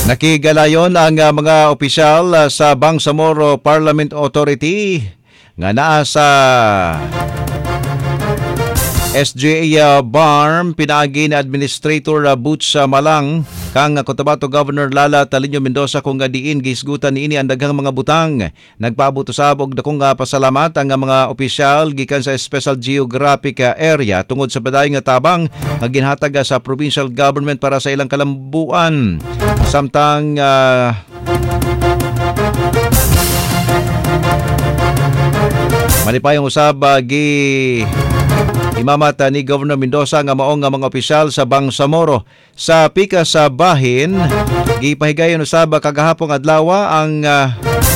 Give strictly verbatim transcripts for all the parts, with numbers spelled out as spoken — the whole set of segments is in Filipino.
Nakigalayon ang uh, mga opisyal uh, sa Bangsamoro Parliament Authority nga naa sa S J A uh, Barm pinaagi ni Administrator uh, Butch uh, Malang kang uh, Cotabato Governor Lala Talino Mendoza kung uh, diin gisgutan niini ang daghang mga butang. Nagpaabot usab og dakong uh, pasalamat ang uh, mga opisyal gikan sa Special Geographic uh, Area tungod sa baday nga tabang nga ginhatag uh, sa provincial government para sa ilang kalambuan. Samtang uh, manipayong usab uh, gi imamata ni Governor Mendoza nga maong nga mga opisyal sa Bangsamoro sa pika sa bahin gipahigayon usab kagahapon adlaw ang uh,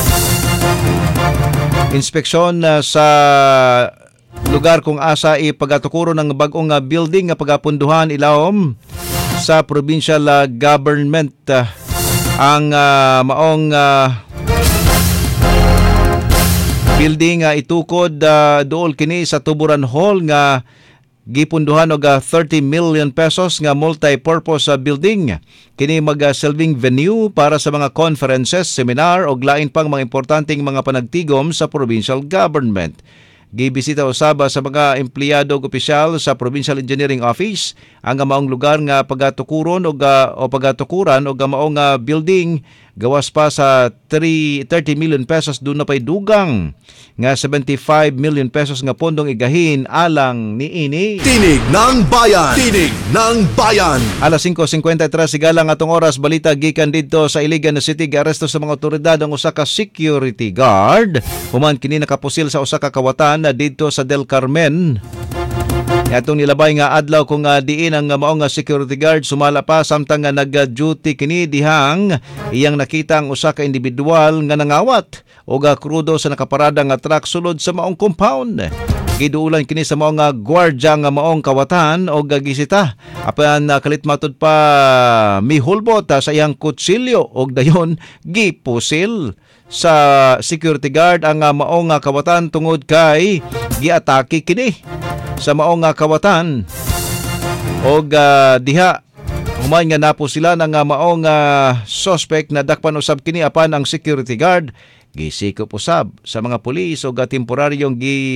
inspeksyon uh, sa lugar kung asa ipagatokuro ng bag-ong uh, building nga pagapunduhan ilawom sa provincial uh, government uh, ang uh, maong uh, building uh, itukod uh, dool kini sa Tuburan Hall nga gipunduhan og uh, thirty million pesos nga multi-purpose uh, building. Kini mag-silving uh, venue para sa mga conferences, seminar og lain pang mga importanteng mga panagtigom sa provincial government. Gibisita usab sa mga empleyado ug opisyal sa Provincial Engineering Office ang maong lugar nga pagatukuron og uh, o pagatukuran og maong uh, building gawas pa sa thirty million pesos doon na pay dugang nga seventy-five million pesos nga pondong igahin alang niini. Tinig ng Bayan! Tinig ng Bayan! Alas five fifty-three sigalang atong oras balita gikan didto sa Iligan City giaresto sa mga otoridad ang usa ka security guard human kini nakapusil sa usa ka kawatan na didto sa Del Carmen. Atong nilabay nga adlaw kung uh, diin ang uh, maong uh, security guard sumala pa samtang nga uh, nag-duty kini dihang iyang nakita ang usa ka individual nga nangawat o uh, krudo sa nakaparada nga truck sulod sa maong compound. Giduulan kini sa maong uh, gwardya nga maong kawatan o uh, gisita apan uh, kalit matud pa mihulbot uh, sa iyang kutsilyo og dayon gipusil sa security guard ang uh, maong uh, kawatan tungod kay giatake kini sa maong nga kawatan og uh, diha human nga napo sila ng uh, maong uh, suspect na dakpan usab kini apan ang security guard gisikop usab sa mga pulis og uh, temporaryong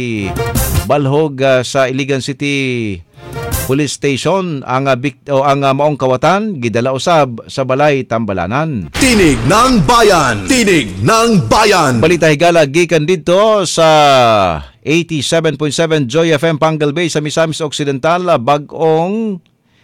gibalhog uh, sa Iligan City Police Station ang uh, bik- o ang uh, maong kawatan gidala usab sa balay Tambalanan. Tinig ng Bayan! Tinig ng Bayan! Balita higala gikan didto sa eighty-seven point seven Joy F M Pangal Bay sa Misamis Occidental bag-ong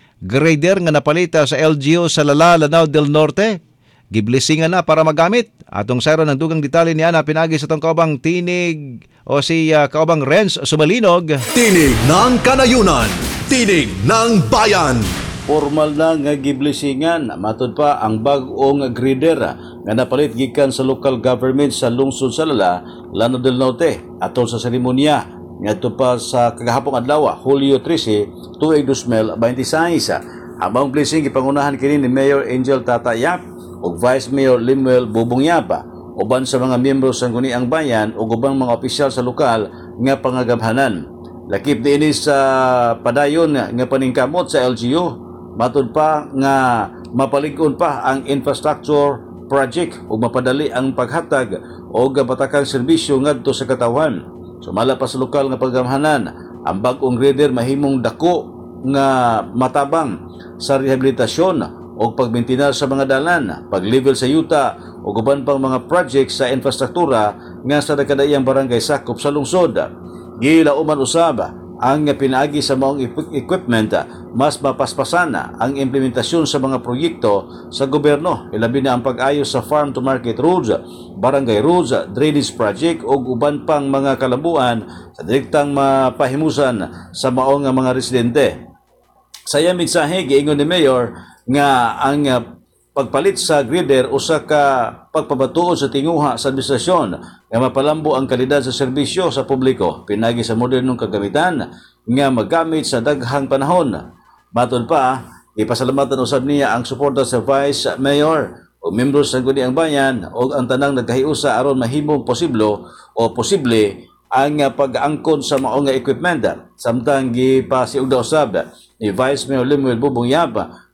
grader nga napalita sa L G U sa Lala, Lanao del Norte. Giblisingan na para magamit. Atong sayro ng dugang detalye niya na pinagi sa tong kaubang tinig o si uh, kaubang Renz Sumalinog. Tinig ng Kanayunan! Tinig ng Bayan! Formal na nga giblisingan matud pa ang bag-ong grader nga napalit gikan sa local government sa lungsod sa Lala, Lanao del Norte atol sa seremonya ngadto pa sa kagahapong adlaw Hulyo thirteen, tuig twenty twenty-six. Ang maong blessing gipangunahan kini ni Mayor Angel Tata Yap ug Vice Mayor Limuel Bubong Yapa uban sa mga miyembro sa Guniang Bayan ug ubang mga opisyal sa lokal nga pangagabhanan. Lakip diini sa padayon nga paningkamot sa L G U matud pa nga mapalig-on pa ang infrastructure project ug mapadali ang paghatag og batakang serbisyo ngadto sa katawan. Sumala pa sa lokal nga paggamhanan, ang bag-ong grader mahimong dako nga matabang sa rehabilitasyon o pagmintinar sa mga dalan, pag-level sa yuta o guban pang mga project sa infrastruktura nga sa nakadaiyang barangay sakop sa lungsod. Gilauman usab ang pinaagi sa maong equipment, mas mapaspasan ang implementasyon sa mga proyekto sa gobyerno, ilabi na ang pag-ayos sa farm-to-market roads, barangay roads, drainage project o uban pang mga kalambuan sa direktang mapahimusan sa maong mga residente. Sa iyang mensahe, giingon ni Mayor nga ang uh, pagpalit sa grader usa ka pagpabatuon sa tinguha sa administrasyon nga mapalambo ang kalidad sa serbisyo sa publiko pinagi sa modernong kagamitan nga magamit sa daghang panahon. Matod pa, ipasalamatan usab niya ang suporta sa Vice Mayor o membro sa Guniang Bayan o ang tanang nagkahiusa aron mahimong posiblo o posible ang uh, pag-angkon sa maong equipment. Samtang gipasiugda usab ni Vice Mayor Limuel Bubong Yapa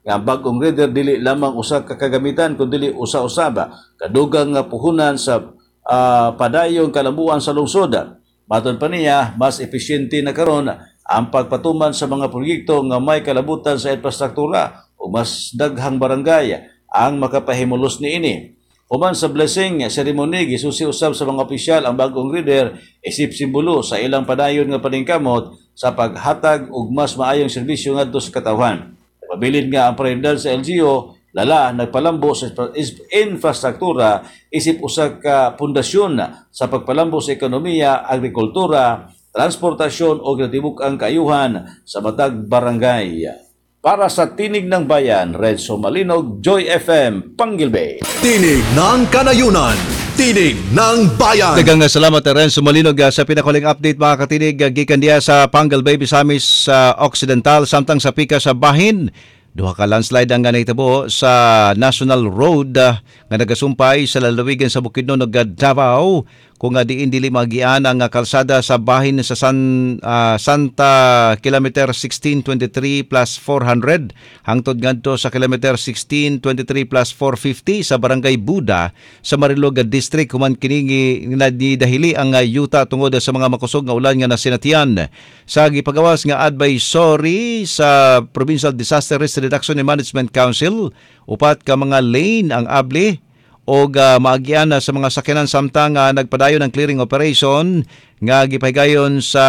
nga ang bagong grader dili lamang usa ka kagamitan kundi usa-usaba kadugang nga puhunan sa uh, padayong kalambuan sa lungsod. Matud pa niya, mas epesyente na karon ang pagpatuman sa mga proyekto nga may kalabutan sa infrastruktura o mas daghang barangay ang makapahimulos niini. Human sa blessing ceremony gisusi usab sa mga opisyal ang bagong grader isip simbolo sa ilang padayon nga paningkamot sa paghatag og mas maayong serbisyo ngadto sa katawhan. Pabilin nga ang prioridad sa L G O, lala nagpalambo sa infrastruktura isip usa ka pundasyon sa pagpalambo sa ekonomiya, agrikultura, transportasyon o natibuk-ang kaayuhan sa matag barangay. Para sa Tinig ng Bayan, Renzo Malinog, Joy F M, Panggilbay. Tinig ng Kanayunan, Tinig ng Bayan. Daghang salamat Renzo Malinog sa pinakuling update mga katinig gikan diya sa Panggilbay, Misamis sa Occidental samtang sa pika sa Bahin. Duha ka landslide ang nahitabo sa National Road uh, nga nagasumpay sa lalawigan sa Bukidnon ug Davao kung nga diin dili magian ang kalsada sa bahin sa San, uh, Santa kilometer sixteen twenty-three plus four hundred hangtod ngadto sa kilometer sixteen twenty-three plus four fifty sa Barangay Buda sa Marilog District human kini nadahili ang uh, yuta tungod sa mga makusog nga ulan nga nasinatian. Sa gipagawas nga advisory sa Provincial Disaster Risk Reduction and Management Council, upat ka mga lane ang abli o uh, maagyan sa mga sakyanan samtang uh, nagpadayon ng clearing operation nga gipahigayon sa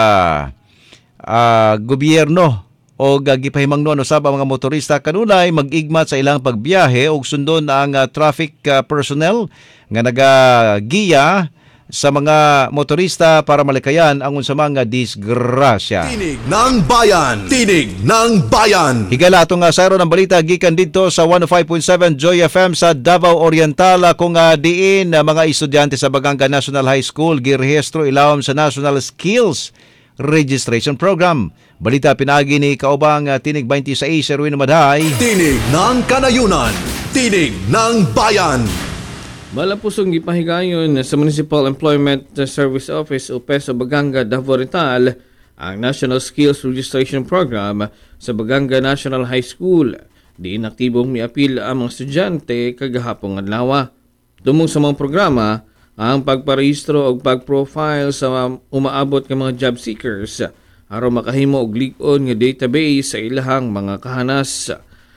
uh, gobyerno o uh, gipahimangnon usab ang mga motorista kanunay mag-igmat sa ilang pagbiyahe ug sundon ang uh, traffic uh, personnel nga nagagiya sa mga motorista para malikayan ang unsa mga disgrasya. Tinig ng Bayan, Tinig ng Bayan. Higala atong uh, sayro ng balita gikan dito sa one oh five point seven Joy F M sa Davao Oriental kung uh, diin uh, mga estudyante sa Baganga National High School girehistro ilawom sa National Skills Registration Program. Balita pinagi ni kaubang uh, Tinig twenty-six Erwin Madhay. Tinig ng Kanayunan, Tinig ng Bayan. Malapusong gipahigayon sa Municipal Employment Service Office o P E S o Baganga Davao Oriental ang National Skills Registration Program sa Baganga National High School. Diin aktibong miapil ang mga estudyante kagahapong adlaw. Tumong sa mga programa ang pagparehistro o pagprofile sa umaabot ng mga job seekers aron makahimo og lig-on nga database sa ilahang mga kahanas.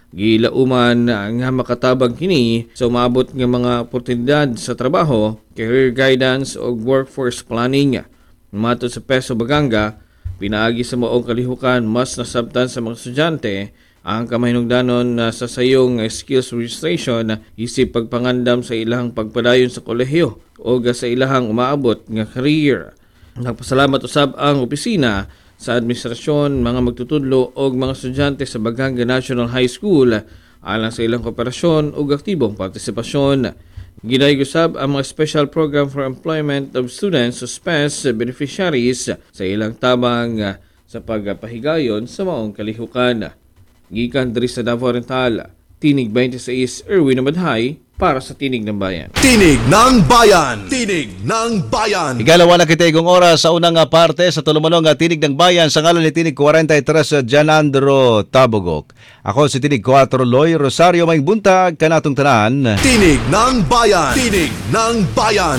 Gilauman nga makatabang kini sa umabot nga mga oportunidad sa trabaho, career guidance o workforce planning. Matod sa P E S o Baganga, pinaagi sa maong kalihukan mas nasabtan sa mga estudyante ang kamahinungdanon sa sayong skills registration isip pagpangandam sa ilahang pagpadayon sa kolehiyo o sa ilahang umaabot nga career. Nagpasalamat usab ang opisina sa administrasyon, mga magtutudlo o mga estudyante sa Baganga National High School alang sa ilang kooperasyon o aktibong partisipasyon. Ginay-usab ang mga Special Program for Employment of Students o S P E S beneficiaries sa ilang tabang sa pagpahigayon sa maong kalihukan. Gikan diri sa Davao Oriental, Tinig twenty-six Erwin Madhay para sa Tinig ng Bayan. Tinig ng Bayan, Tinig ng Bayan. Igalawa na kita igong oras sa unang parte sa tulumanong nga Tinig ng Bayan sa ngalan ni Tinig forty-three Janandro Tabogok. Ako si Tinig four Loy Rosario may buntag kanatong tanan. Tinig ng Bayan, Tinig ng Bayan.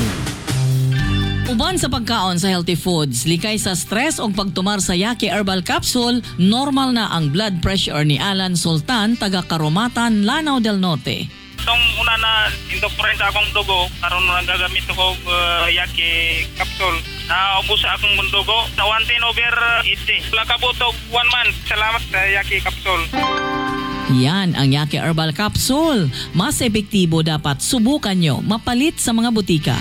Uban sa pagkaon sa healthy foods, likay sa stress o pagtumar sa Yaki Herbal Capsule, normal na ang blood pressure ni Alan Sultan, taga Karomatan, Lanao del Norte. Itong una na indoktorin sa akong dugo, karon na gagamit ko uh, Yaki Capsule. Naubos sa akong dugo sa one ten over eighty. Lakabutog one month. Salamat sa Yaki Capsule. Yan ang Yaki Herbal Capsule. Mas epektibo dapat subukan nyo mapalit sa mga butika.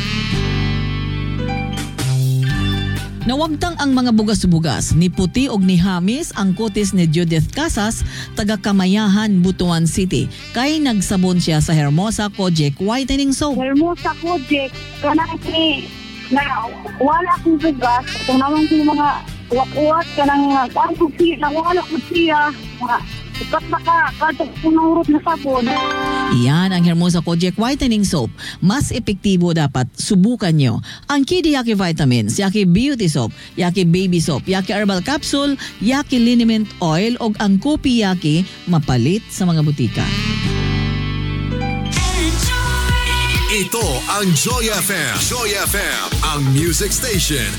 Nawagtang ang mga bugas-bugas ni Puti og ni Hamis ang kutis ni Judith Casas taga Kamayahan, Butuan City kay nagsabon siya sa Hermosa Kojic Whitening Soap. Hermosa Kojic kanang ni na wala akong bugas kung naman ko mga uwat-uwat kanang kuan ko siya wala ko siya mga Ikat baka kadto punurot na sabon. Iyan ang Hermosa Kojic Whitening Soap. Mas epektibo dapat subukan nyo. Ang Kidi Yaki Vitamins, Yaki Beauty Soap, Yaki Baby Soap, Yaki Herbal Capsule, Yaki Liniment Oil o ang Kopi Yaki mapalit sa mga butika. Ito ang Joy F M. Joy F M, ang music station